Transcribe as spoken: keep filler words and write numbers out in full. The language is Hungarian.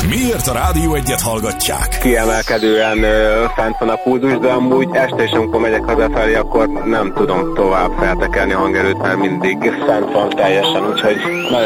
Miért a Rádió Egyet hallgatják? Kiemelkedően ö, fent van a pulzus, de amúgy este is, amikor megyek hazafelé, akkor nem tudom tovább feltekelni a hangerőt, mert mindig fent van teljesen, úgyhogy nagyon